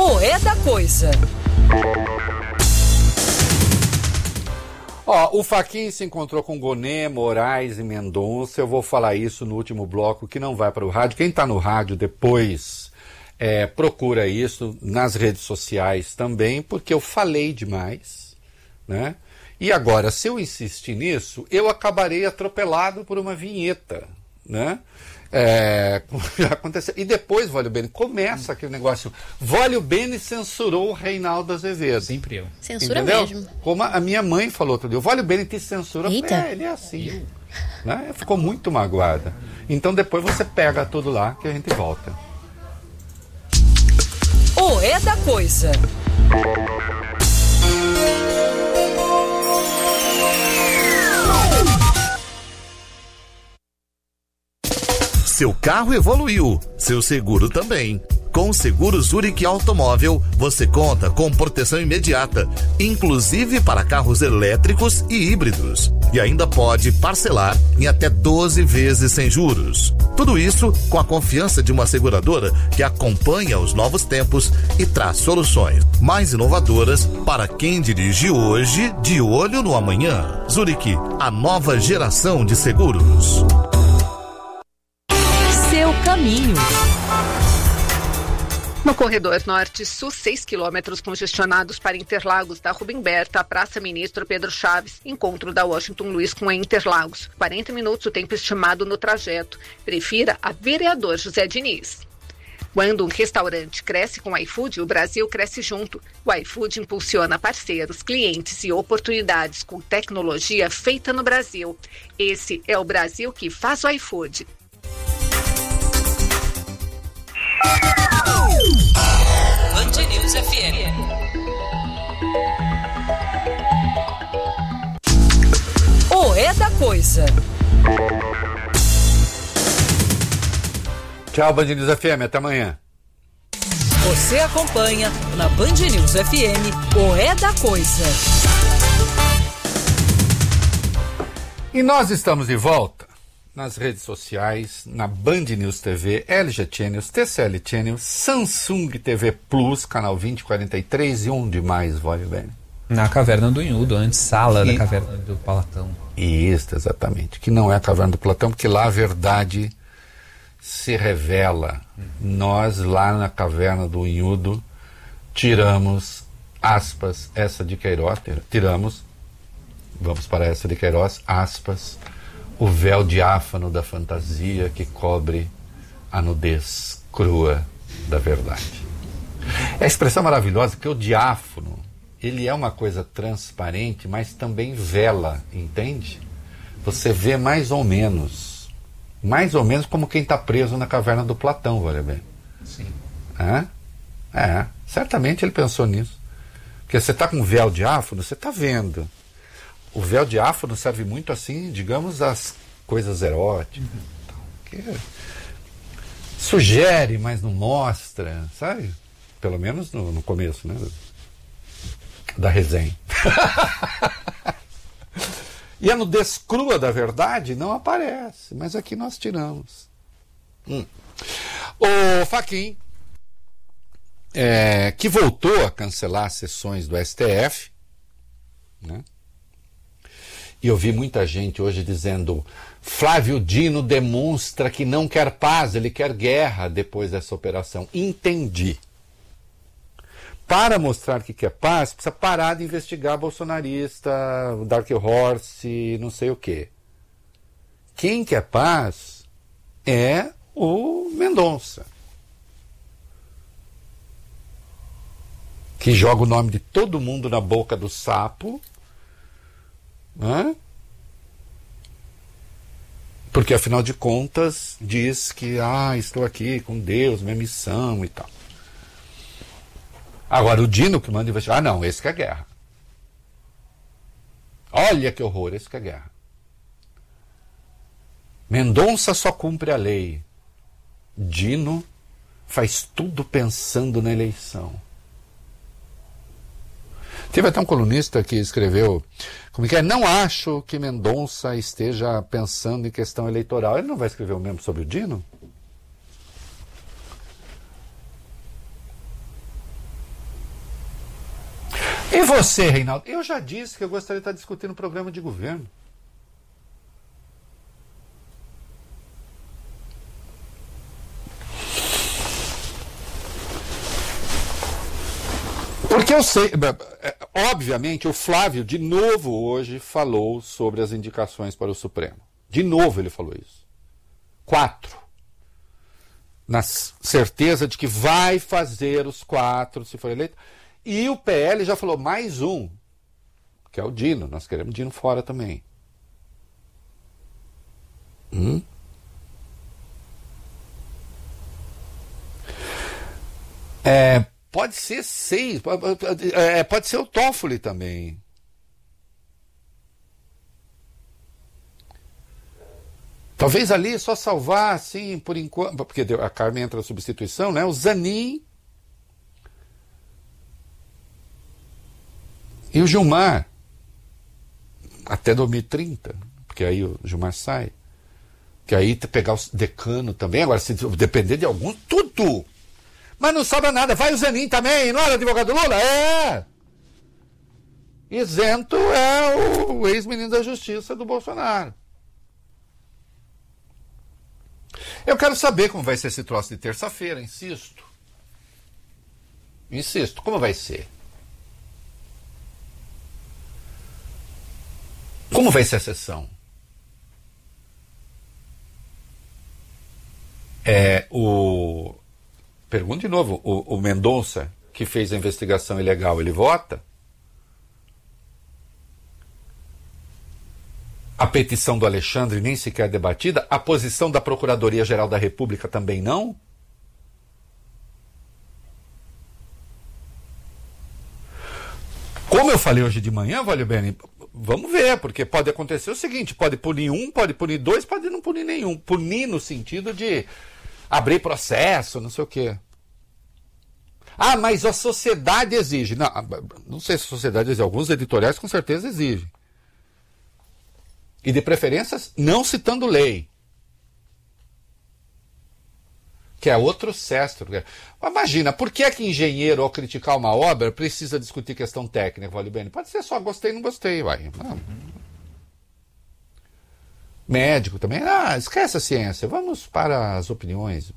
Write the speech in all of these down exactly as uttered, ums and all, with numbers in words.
O É da Coisa. Ó, o Fachin se encontrou com Gonet, Moraes e Mendonça. Eu vou falar isso no último bloco, que não vai para o rádio. Quem está no rádio depois é, procura isso nas redes sociais também, porque eu falei demais, né? E agora, se eu insistir nisso, eu acabarei atropelado por uma vinheta, né? É, aconteceu. E depois, Vólio Bene, começa aquele negócio. Vólio Bene censurou o Reinaldo Azevedo. Sempre eu. Censura Entendeu? mesmo. Como a minha mãe falou outro dia, o Vólio Bene te censura. Eita. É, ele é assim. Né? Ficou muito magoada. Então depois você pega tudo lá que a gente volta. O É da Coisa. Seu carro evoluiu, seu seguro também. Com o Seguro Zurich Automóvel, você conta com proteção imediata, inclusive para carros elétricos e híbridos. E ainda pode parcelar em até doze vezes sem juros. Tudo isso com a confiança de uma seguradora que acompanha os novos tempos e traz soluções mais inovadoras para quem dirige hoje, de olho no amanhã. Zurich, a nova geração de seguros. Seu caminho. No corredor norte-sul, seis quilômetros congestionados para Interlagos, da Rubem Berta à Praça Ministro Pedro Chaves, encontro da Washington Luiz com a Interlagos. quarenta minutos o tempo estimado no trajeto. Prefira a Vereador José Diniz. Quando um restaurante cresce com o iFood, o Brasil cresce junto. O iFood impulsiona parceiros, clientes e oportunidades com tecnologia feita no Brasil. Esse é o Brasil que faz o iFood. Band News F M. O É da Coisa. Tchau, Band News F M. Até amanhã. Você acompanha na Band News F M o É da Coisa. E nós estamos de volta nas redes sociais, na Band News T V, L G Channels, T C L Channels, Samsung T V Plus, canal vinte e quarenta e três e onde mais, Vólio Bene? Na Caverna do Unhudo, antes sala E... da Caverna do Platão. Isso, exatamente. Que não é a Caverna do Platão, porque lá a verdade se revela. Hum. Nós, lá na Caverna do Unhudo, tiramos, aspas, essa de Queiroz, tiramos, vamos para essa de Queiroz, aspas, o véu diáfano da fantasia que cobre a nudez crua da verdade. É a expressão maravilhosa que o diáfano, ele é uma coisa transparente, mas também vela, entende? Você vê mais ou menos, mais ou menos como quem está preso na caverna do Platão, olha bem. Sim. É? É, certamente ele pensou nisso. Porque você está com um véu diáfano, você está vendo. O véu diáfano serve muito assim, digamos, as coisas eróticas. Uhum. Que sugere, mas não mostra, sabe? Pelo menos no, no começo, né? Da resenha. E a nudez crua da verdade não aparece, mas aqui nós tiramos. Hum. O Fachin, é, que voltou a cancelar as sessões do S T F, né? E eu vi muita gente hoje dizendo: Flávio Dino demonstra que não quer paz, ele quer guerra depois dessa operação. Entendi. Para mostrar que quer paz, precisa parar de investigar bolsonarista, Dark Horse, não sei o quê. Quem quer paz é o Mendonça, que joga o nome de todo mundo na boca do sapo, né? Porque afinal de contas diz que ah, estou aqui com Deus, minha missão e tal. Agora o Dino que manda investigar, ah não, esse que é guerra. Olha que horror, esse que é guerra. Mendonça só cumpre a lei. Dino faz tudo pensando na eleição. Teve até um colunista que escreveu, como que é, não acho que Mendonça esteja pensando em questão eleitoral. Ele não vai escrever o mesmo sobre o Dino? E você, Reinaldo? Eu já disse que eu gostaria de estar discutindo o programa de governo. Porque eu sei, obviamente, o Flávio, de novo, hoje falou sobre as indicações para o Supremo. De novo ele falou isso. Quatro. Na certeza de que vai fazer os quatro, se for eleito. E o P L já falou mais um, que é o Dino. Nós queremos Dino fora também. Hum? É, pode ser seis, pode, é, pode ser o Toffoli também. Talvez ali só salvar, assim, por enquanto, porque a Carmen entra na substituição, né? O Zanin e o Gilmar, até dois mil e trinta, porque aí o Gilmar sai. Que aí pegar o decano também, agora se depender de alguns, tudo! Mas não sobra nada, vai o Zanin também, não era advogado Lula? É! Isento é o ex-ministro da Justiça do Bolsonaro. Eu quero saber como vai ser esse troço de terça-feira, insisto. Insisto, como vai ser? Como vai ser a sessão? É, o... Pergunto de novo, o, o Mendonça, que fez a investigação ilegal, ele vota? A petição do Alexandre nem sequer debatida? A posição da Procuradoria-Geral da República também não? Como eu falei hoje de manhã, Valeu Bene, vamos ver, porque pode acontecer o seguinte, pode punir um, pode punir dois, pode não punir nenhum. Punir no sentido de abrir processo, não sei o quê. Ah, mas a sociedade exige. Não, não sei se a sociedade exige. Alguns editoriais com certeza exigem. E de preferências não citando lei. Que é outro cestro. Imagina, por que é que engenheiro, ao criticar uma obra, precisa discutir questão técnica, Valeu Bene? Pode ser só gostei, não gostei, vai. Não. Médico também. Ah, esquece a ciência. Vamos para as opiniões.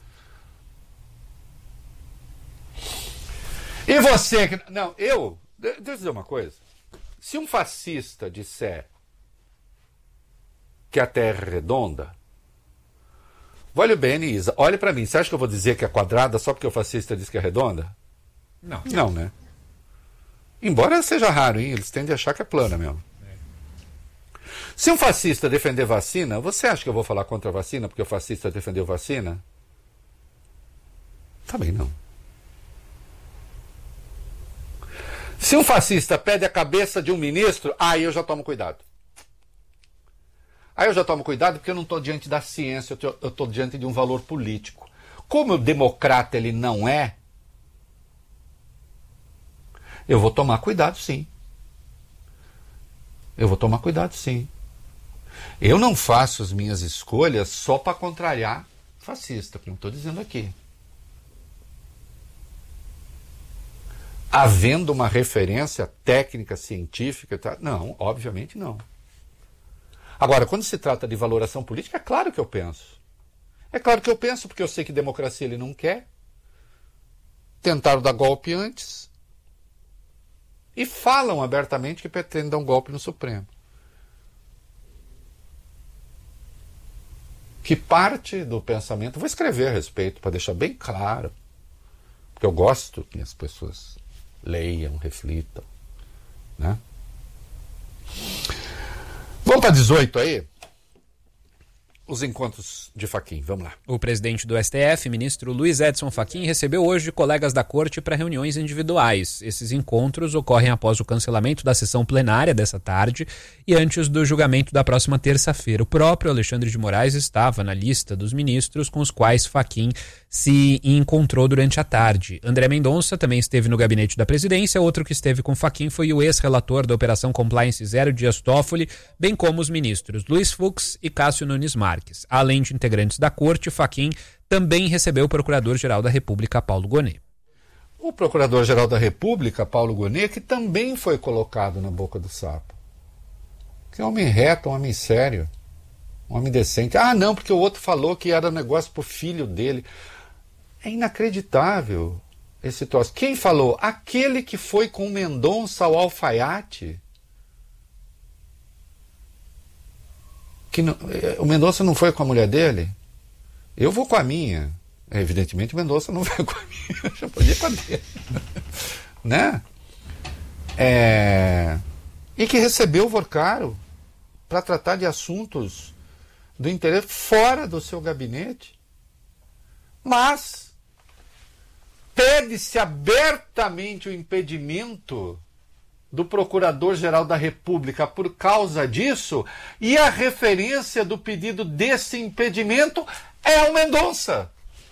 E você? Que... Não, eu... Deixa eu dizer uma coisa. Se um fascista disser que a Terra é redonda, Valeu Bene, Isa, olhe para mim. Você acha que eu vou dizer que é quadrada só porque o fascista diz que é redonda? Não. Não, né? Embora seja raro, hein? Eles tendem a achar que é plana mesmo. Se um fascista defender vacina, você acha que eu vou falar contra a vacina porque o fascista defendeu vacina? Também não. Se um fascista pede a cabeça de um ministro, aí eu já tomo cuidado. Aí eu já tomo cuidado porque eu não estou diante da ciência, eu estou diante de um valor político. Como o democrata ele não é, eu vou tomar cuidado sim. Eu vou tomar cuidado sim. Eu não faço as minhas escolhas só para contrariar fascista, que não estou dizendo aqui. Havendo uma referência técnica, científica, tá? Não, obviamente não. Agora, quando se trata de valoração política, é claro que eu penso. É claro que eu penso, porque eu sei que democracia ele não quer. Tentaram dar golpe antes. E falam abertamente que pretendem dar um golpe no Supremo. Que parte do pensamento... Vou escrever a respeito, para deixar bem claro. Porque eu gosto que as pessoas leiam, reflitam. Né? Vamos para dezoito aí? Os encontros de Fachin, vamos lá. O presidente do S T F, ministro Luiz Edson Fachin, recebeu hoje colegas da corte para reuniões individuais. Esses encontros ocorrem após o cancelamento da sessão plenária dessa tarde e antes do julgamento da próxima terça-feira. O próprio Alexandre de Moraes estava na lista dos ministros com os quais Fachin se encontrou durante a tarde. André Mendonça também esteve no gabinete da presidência. Outro que esteve com Fachin foi o ex-relator da Operação Compliance Zero, Dias Toffoli, bem como os ministros Luiz Fux e Cássio Nunes Marques. Além de integrantes da corte, Fachin também recebeu o Procurador-Geral da República, Paulo Gonet. o Procurador-Geral da República, Paulo Gonet, que também foi colocado na boca do sapo. Que é um homem reto, um homem sério, um homem decente. Ah, não, porque o outro falou que era um negócio pro filho dele. É inacreditável esse troço. Quem falou? Aquele que foi com o Mendonça ao alfaiate. Que não, o Mendonça não foi com a mulher dele? Eu vou com a minha. Evidentemente o Mendonça não vai com a minha. Eu já podia com a dele. Né? É... E que recebeu o Vorcaro para tratar de assuntos do interesse fora do seu gabinete. Mas pede-se abertamente o impedimento do Procurador-Geral da República por causa disso, e a referência do pedido desse impedimento é o Mendonça.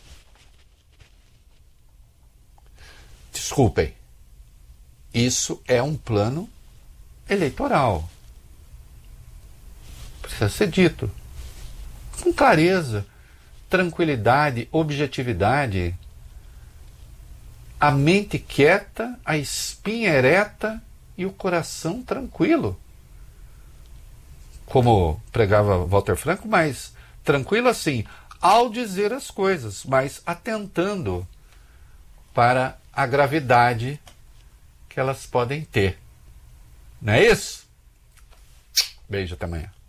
Desculpem, isso é um plano eleitoral. Precisa ser dito. Com clareza, tranquilidade, objetividade, a mente quieta, a espinha ereta e o coração tranquilo. Como pregava Walter Franco, mas tranquilo assim, ao dizer as coisas, mas atentando para a gravidade que elas podem ter. Não é isso? Beijo, até amanhã.